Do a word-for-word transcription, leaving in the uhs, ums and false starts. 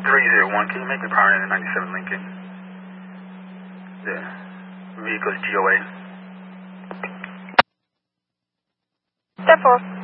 three zero one, can you make me power in the ninety-seven Lincoln? Yeah. Vehicle's G O A. Step four.